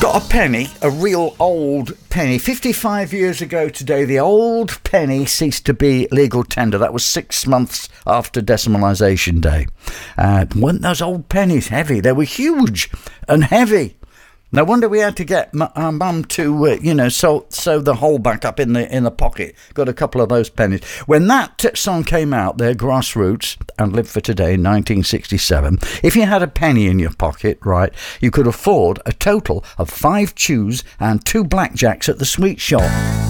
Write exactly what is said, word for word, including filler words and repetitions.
got a penny, a real old penny. fifty-five years ago today, the old penny ceased to be legal tender. That was six months after decimalisation day. Uh, weren't those old pennies heavy? They were huge and heavy. No wonder we had to get m- our mum to, uh, you know, sew, sew the hole back up in the in the pocket. Got a couple of those pennies. When that t- song came out, their Grassroots and Live for Today in nineteen sixty-seven, if you had a penny in your pocket, right, you could afford a total of five chews and two blackjacks at the sweet shop.